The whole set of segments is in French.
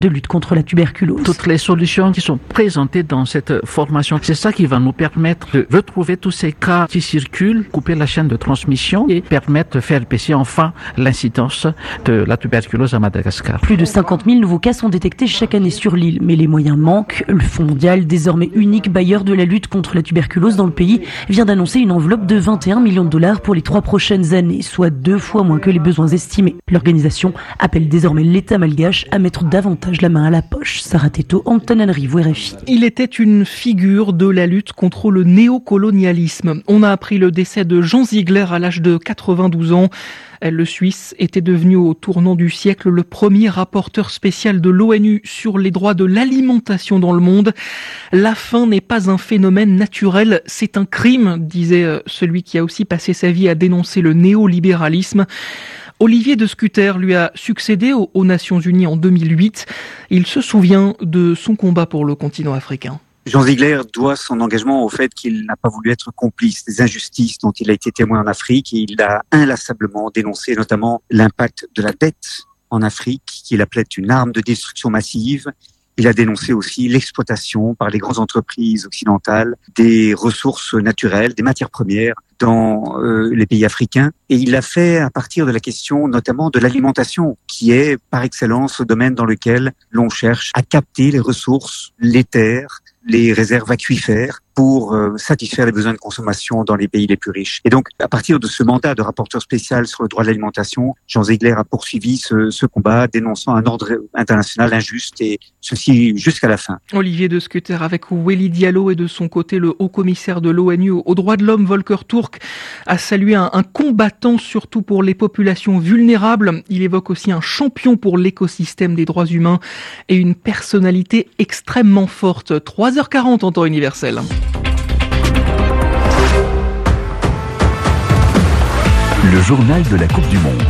de lutte contre la tuberculose. Toutes les solutions qui sont présentées dans cette formation, c'est ça qui va nous permettre de retrouver tous ces cas qui circulent, couper la chaîne de transmission et permettre de faire baisser enfin l'incidence de la tuberculose à Madagascar. Plus de 50 000 nouveaux cas sont détectés chaque année sur l'île, mais les moyens manquent. Le Fonds mondial, désormais unique bailleur de la lutte contre la tuberculose dans le pays, vient d'annoncer une enveloppe de 21 millions de dollars pour les 3 prochaines années, soit 2 fois moins que les besoins estimés. L'organisation appelle désormais l'État malgache à mettre davantage la main à la poche. Sarah Teto, Antananarivo, RFI. Il était une figure de la lutte contre le néocolonialisme. On a appris le décès de Jean Ziegler à l'âge de 92 ans. Le Suisse était devenu au tournant du siècle le premier rapporteur spécial de l'ONU sur les droits de l'alimentation dans le monde. La faim n'est pas un phénomène naturel, c'est un crime, disait celui qui a aussi passé sa vie à dénoncer le néolibéralisme. Olivier de Scuter lui a succédé aux Nations Unies en 2008. Il se souvient de son combat pour le continent africain. Jean Ziegler doit son engagement au fait qu'il n'a pas voulu être complice des injustices dont il a été témoin en Afrique, et il a inlassablement dénoncé notamment l'impact de la dette en Afrique, qu'il appelait une arme de destruction massive. Il a dénoncé aussi l'exploitation par les grandes entreprises occidentales des ressources naturelles, des matières premières dans les pays africains. Et il l'a fait à partir de la question notamment de l'alimentation, qui est par excellence le domaine dans lequel l'on cherche à capter les ressources, les terres, les réserves aquifères pour satisfaire les besoins de consommation dans les pays les plus riches. Et donc, à partir de ce mandat de rapporteur spécial sur le droit de l'alimentation, Jean Ziegler a poursuivi ce combat, dénonçant un ordre international injuste, et ceci jusqu'à la fin. Olivier de Scuter avec Welly Diallo, et de son côté, le haut-commissaire de l'ONU aux droits de l'homme, Volker Turk, a salué un combattant surtout pour les populations vulnérables. Il évoque aussi un champion pour l'écosystème des droits humains et une personnalité extrêmement forte. 3h40 en temps universel. Le journal de la Coupe du Monde.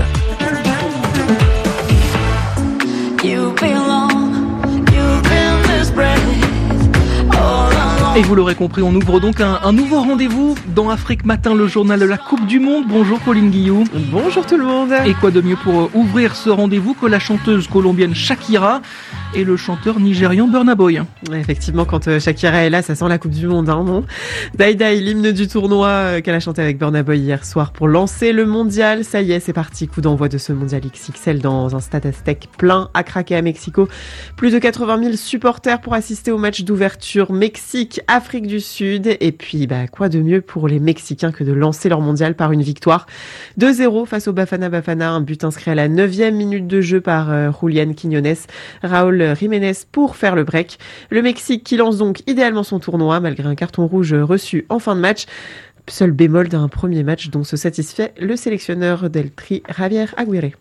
Et vous l'aurez compris, on ouvre donc un nouveau rendez-vous dans Afrique Matin, le journal de la Coupe du Monde. Bonjour Pauline Guillou. Bonjour tout le monde. Et quoi de mieux pour ouvrir ce rendez-vous que la chanteuse colombienne Shakira et le chanteur nigérian Burna Boy. Effectivement, quand Shakira est là, ça sent la Coupe du Monde, hein, non? Die Die, l'hymne du tournoi qu'elle a chanté avec Burna Boy hier soir pour lancer le mondial. Ça y est, c'est parti. Coup d'envoi de ce mondial XXL dans un stade aztèque plein à craquer à Mexico. Plus de 80 000 supporters pour assister au match d'ouverture Mexique-Afrique du Sud. Et puis, quoi de mieux pour les Mexicains que de lancer leur mondial par une victoire 2-0 face au Bafana Bafana. Un but inscrit à la 9e minute de jeu par Julián Quiñones. Raúl Jiménez pour faire le break. Le Mexique qui lance donc idéalement son tournoi malgré un carton rouge reçu en fin de match. Seul bémol d'un premier match dont se satisfait le sélectionneur del Tri, Javier Aguirre.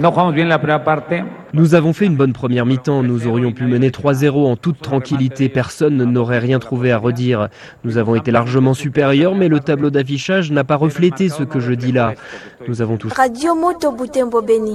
Nous avons fait une bonne première mi-temps. Nous aurions pu mener 3-0 en toute tranquillité. Personne n'aurait rien trouvé à redire. Nous avons été largement supérieurs, mais le tableau d'affichage n'a pas reflété ce que je dis là. Nous avons tous...